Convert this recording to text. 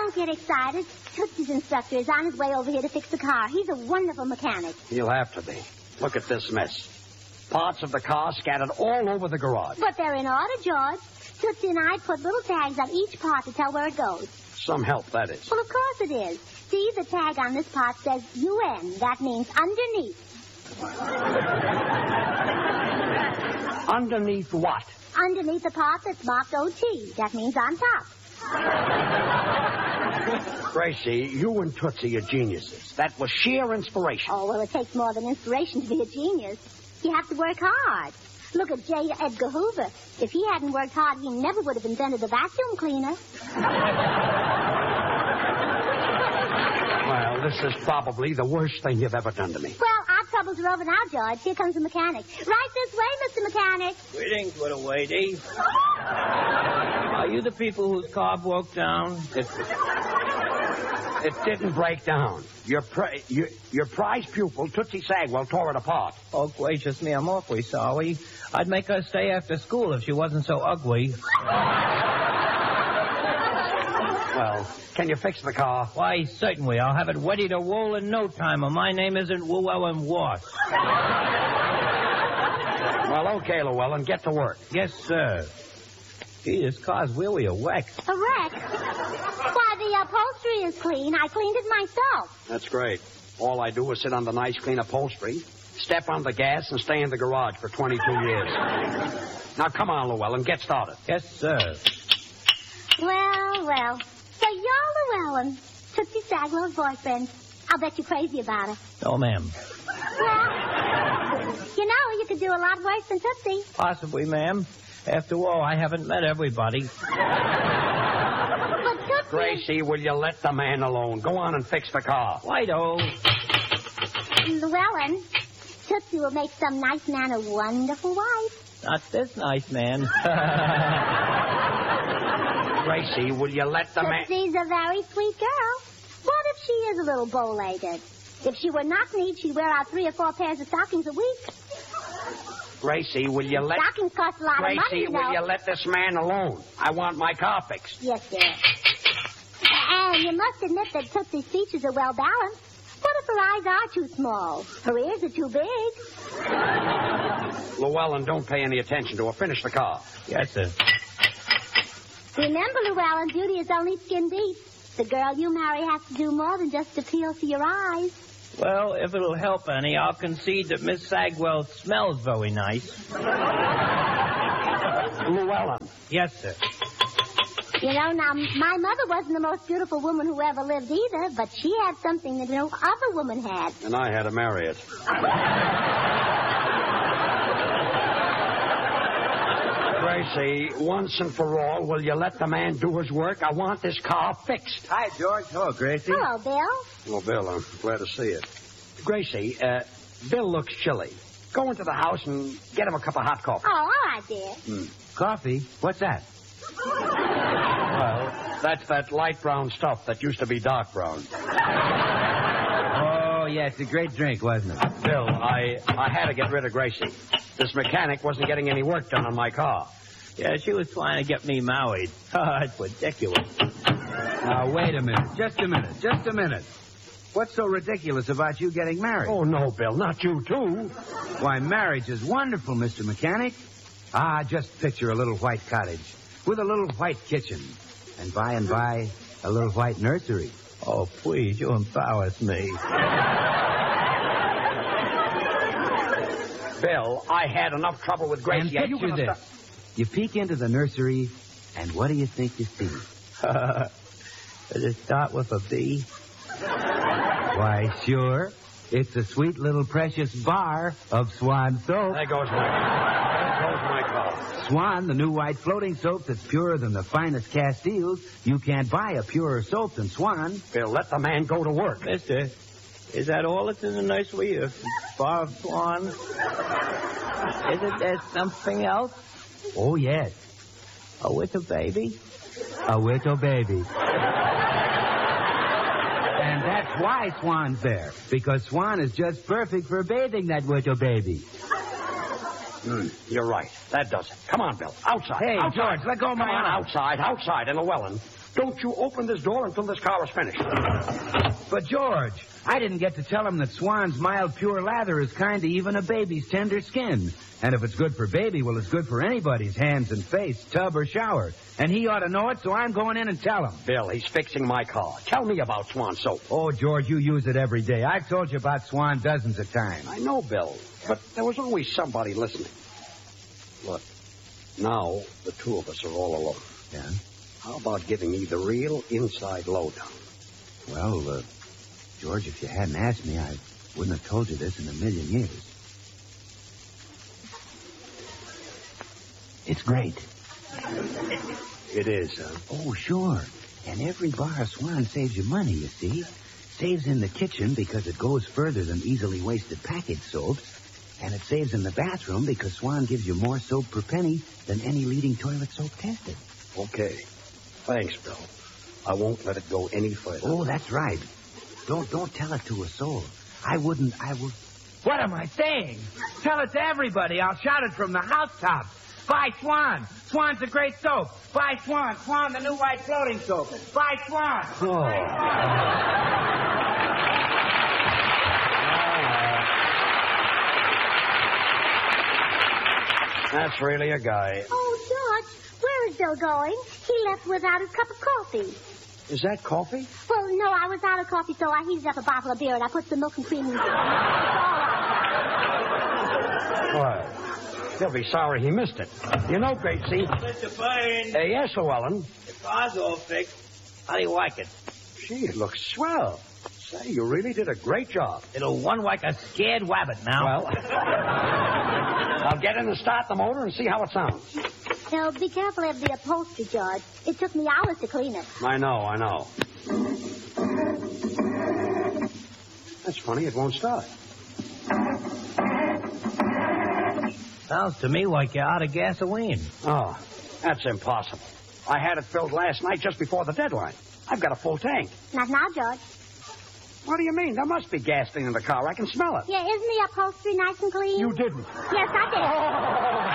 don't get excited. Tootsie's instructor is on his way over here to fix the car. He's a wonderful mechanic. He'll have to be. Look at this mess. Parts of the car scattered all over the garage. But they're in order, George. Tootsie and I put little tags on each part to tell where it goes. Some help, that is. Well, of course it is. See, the tag on this part says UN. That means underneath. Underneath what? Underneath the part that's marked OT. That means on top. Gracie, you and Tootsie are geniuses. That was sheer inspiration. Oh, well, it takes more than inspiration to be a genius. You have to work hard. Look at J. Edgar Hoover. If he hadn't worked hard, he never would have invented the vacuum cleaner. Well, this is probably the worst thing you've ever done to me. Well, our troubles are over now, George. Here comes the mechanic. Right this way, Mr. Mechanic. Greetings, little lady. Are you the people whose car broke down? It didn't break down. Your prize pupil, Tootsie Sagwell, tore it apart. Oh, gracious me, I'm awfully sorry. I'd make her stay after school if she wasn't so ugly. Well, can you fix the car? Why, certainly. I'll have it ready to roll in no time, and my name isn't Llewellyn Ross. Well, okay, Llewellyn, get to work. Yes, sir. Gee, this car's really a wreck. A wreck? Why, the upholstery is clean. I cleaned it myself. That's great. All I do is sit on the nice, clean upholstery, step on the gas, and stay in the garage for 22 years. Now, come on, Llewellyn, get started. Yes, sir. Well. So you're Llewellyn, Tootsie Sagwell's boyfriend. I'll bet you're crazy about it. No, ma'am. Well, you could do a lot worse than Tootsie. Possibly, ma'am. After all, I haven't met everybody. But Tootsie... Gracie, will you let the man alone? Go on and fix the car. Righto. Llewellyn, Tootsie will make some nice man a wonderful wife. Not this nice man. Gracie, will you let the man... Tootsie's a very sweet girl. What if she is a little bow-legged? If she were not neat, she'd wear out 3 or 4 pairs of stockings a week. Gracie, will you let... Stockings cost a lot of money, Gracie, will you let this man alone? I want my car fixed. Yes, sir. And you must admit that Tootsie's features are well balanced. What if her eyes are too small? Her ears are too big. Llewellyn, don't pay any attention to her. Finish the car. Yes, sir. Remember, Llewellyn, beauty is only skin deep. The girl you marry has to do more than just appeal to your eyes. Well, if it'll help any, I'll concede that Miss Sagwell smells very nice. Llewellyn. Yes, sir. Now, my mother wasn't the most beautiful woman who ever lived either, but she had something that no other woman had. And I had to marry it. Gracie, once and for all, will you let the man do his work? I want this car fixed. Hi, George. Hello, Gracie. Hello, Bill. Well, Bill, I'm glad to see you. Gracie, Bill looks chilly. Go into the house and get him a cup of hot coffee. Oh, all right, dear. Coffee? What's that? Well, that's that light brown stuff that used to be dark brown. Oh, yeah, it's a great drink, wasn't it? Bill, I had to get rid of Gracie. This mechanic wasn't getting any work done on my car. Yeah, she was trying to get me married. It's ridiculous. Now, wait a minute. Just a minute. What's so ridiculous about you getting married? Oh, no, Bill, not you, too. Why, marriage is wonderful, Mr. Mechanic. Just picture a little white cottage with a little white kitchen. And by, a little white nursery. Oh, please, you embarrass me. Bill, I had enough trouble with Gracie. And picture this. You peek into the nursery, and what do you think you see? Does it start with a B? Why, sure. It's a sweet little precious bar of Swan soap. There goes my car. Swan, the new white floating soap that's purer than the finest Castiles. You can't buy a purer soap than Swan. Bill, let the man go to work. Mister, is that all that's in the nursery? A bar of Swan? Isn't there something else? Oh, yes. A little baby? A little baby. And that's why Swan's there. Because Swan is just perfect for bathing that little baby. You're right. That does it. Come on, Bill. Outside. Hey, outside. George, let go of my Come on, arm. outside. And Llewellyn, don't you open this door until this car is finished. But, George, I didn't get to tell him that Swan's mild, pure lather is kind to even a baby's tender skin. And if it's good for baby, well, it's good for anybody's hands and face, tub or shower. And he ought to know it, so I'm going in and tell him. Bill, he's fixing my car. Tell me about Swan soap. Oh, George, you use it every day. I've told you about Swan dozens of times. I know, Bill, but there was always somebody listening. Look, now the two of us are all alone. Yeah? How about giving me the real inside lowdown? Well, George, if you hadn't asked me, I wouldn't have told you this in a million years. It's great. It is, huh? Oh, sure. And every bar of Swan saves you money, you see. Saves in the kitchen because it goes further than easily wasted packaged soaps. And it saves in the bathroom because Swan gives you more soap per penny than any leading toilet soap tested. Okay. Thanks, Bill. I won't let it go any further. Oh, that's right. Don't tell it to a soul. I would... What am I saying? Tell it to everybody. I'll shout it from the housetops. Buy Swan. Swan's a great soap. Buy Swan. Swan, the new white floating soap. Buy Swan. Oh. That's really a guy. Oh, George, where is Bill going? He left without his cup of coffee. Is that coffee? Well, no, I was out of coffee, so I heated up a bottle of beer and I put some milk and cream in it. Well, he'll be sorry he missed it. You know, Gracie. Mr. Byrne, Yes, Llewellyn. the car's all fixed. How do you like it? Gee, it looks swell. Say, you really did a great job. It'll run like a scared rabbit now. Well, I'll get in and start the motor and see how it sounds. Now, be careful of the upholstery, George. It took me hours to clean it. I know. That's funny, it won't start. Sounds to me like you're out of gasoline. Oh, that's impossible. I had it filled last night just before the deadline. I've got a full tank. Not now, George. What do you mean? There must be gasoline in the car. I can smell it. Yeah, isn't the upholstery nice and clean? You didn't. Yes, I did.